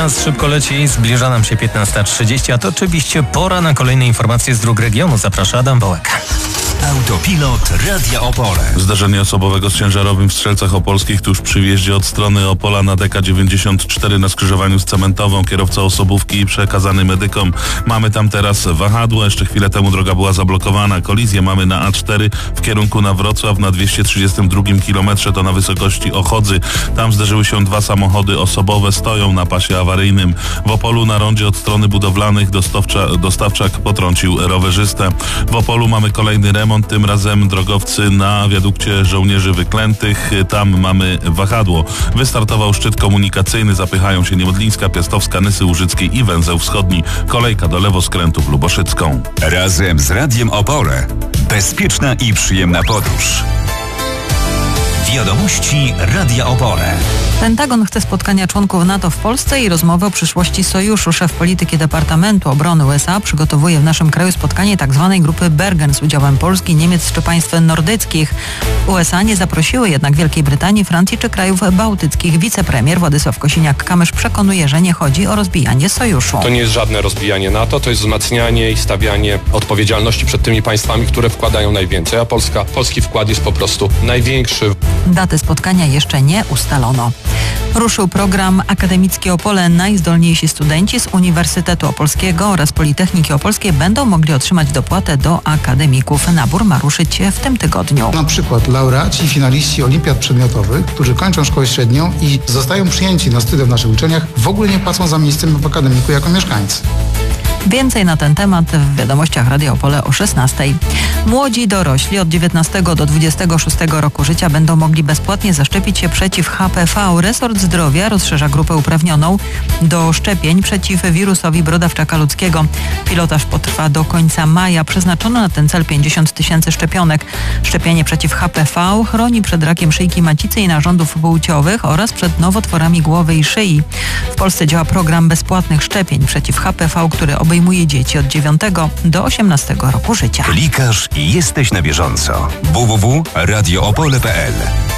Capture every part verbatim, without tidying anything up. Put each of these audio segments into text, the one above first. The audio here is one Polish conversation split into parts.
Czas szybko leci, zbliża nam się piętnasta trzydzieści, a to oczywiście pora na kolejne informacje z dróg regionu. Zaprasza Adam Bołek. Autopilot Radia Opole. Zdarzenie osobowego z ciężarowym w Strzelcach Opolskich tuż przy wjeździe od strony Opola na D K dziewięćdziesiąt cztery na skrzyżowaniu z Cementową. Kierowca osobówki przekazany medykom. Mamy tam teraz wahadło. Jeszcze chwilę temu droga była zablokowana. Kolizję mamy na A cztery w kierunku na Wrocław na dwieście trzydziestym drugim kilometrze. To na wysokości Ochodzy. Tam zderzyły się dwa samochody osobowe. Stoją na pasie awaryjnym. W Opolu na rondzie od strony budowlanych dostawcza, dostawczak potrącił rowerzystę. W Opolu mamy kolejny remont. Tym razem drogowcy na wiadukcie Żołnierzy Wyklętych. Tam mamy wahadło. Wystartował szczyt komunikacyjny. Zapychają się Niemodlińska, Piastowska, Nysy Łużyckiej i Węzeł Wschodni. Kolejka do lewoskrętu w Luboszycką. Razem z Radiem Opole. Bezpieczna i przyjemna podróż. Wiadomości Radia Opole. Pentagon chce spotkania członków NATO w Polsce i rozmowy o przyszłości sojuszu. Szef polityki Departamentu Obrony U S A przygotowuje w naszym kraju spotkanie tzw. grupy Bergen z udziałem Polski, Niemiec czy państw nordyckich. U S A nie zaprosiły jednak Wielkiej Brytanii, Francji czy krajów bałtyckich. Wicepremier Władysław Kosiniak-Kamysz przekonuje, że nie chodzi o rozbijanie sojuszu. To nie jest żadne rozbijanie NATO, to jest wzmacnianie i stawianie odpowiedzialności przed tymi państwami, które wkładają najwięcej, a Polska, polski wkład jest po prostu największy. Daty spotkania jeszcze nie ustalono. Ruszył program Akademickie Opole. Najzdolniejsi studenci z Uniwersytetu Opolskiego oraz Politechniki Opolskiej będą mogli otrzymać dopłatę do akademików. Nabór ma ruszyć w tym tygodniu. Na przykład laureaci i finaliści olimpiad przedmiotowych, którzy kończą szkołę średnią i zostają przyjęci na studia w naszych uczelniach, w ogóle nie płacą za miejsce w akademiku jako mieszkańcy. Więcej na ten temat w wiadomościach Radia Opole o szesnastej. Młodzi dorośli od dziewiętnastego do dwudziestego szóstego roku życia będą mogli bezpłatnie zaszczepić się przeciw H P V. Resort Zdrowia rozszerza grupę uprawnioną do szczepień przeciw wirusowi brodawczaka ludzkiego. Pilotaż potrwa do końca maja. Przeznaczono na ten cel pięćdziesiąt tysięcy szczepionek. Szczepienie przeciw H P V chroni przed rakiem szyjki macicy i narządów płciowych oraz przed nowotworami głowy i szyi. W Polsce działa program bezpłatnych szczepień przeciw H P V, który obejmuje dzieci od dziewiątego do osiemnastego roku życia. Klikasz i jesteś na bieżąco. w w w kropka radio opole kropka p l.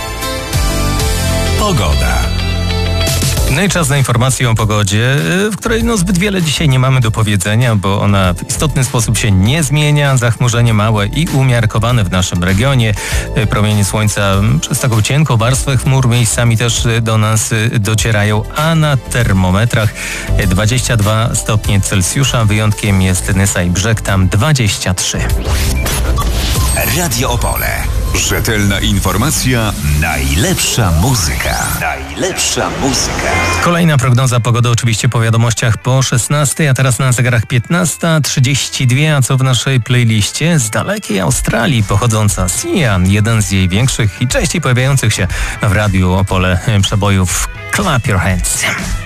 Pogoda. No i czas na informację o pogodzie, w której no zbyt wiele dzisiaj nie mamy do powiedzenia, bo ona w istotny sposób się nie zmienia. Zachmurzenie małe i umiarkowane w naszym regionie. Promienie słońca przez taką cienką warstwę chmur miejscami też do nas docierają, a na termometrach dwadzieścia dwa stopnie Celsjusza. Wyjątkiem jest Nysa i Brzeg, tam dwadzieścia trzy. Radio Opole. Rzetelna informacja, najlepsza muzyka. Najlepsza muzyka. Kolejna prognoza pogody oczywiście po wiadomościach po szesnastej, a teraz na zegarach piętnasta trzydzieści dwa, a co w naszej playliście? Z dalekiej Australii pochodząca Sia, jeden z jej większych i częściej pojawiających się w Radiu Opole przebojów Clap Your Hands.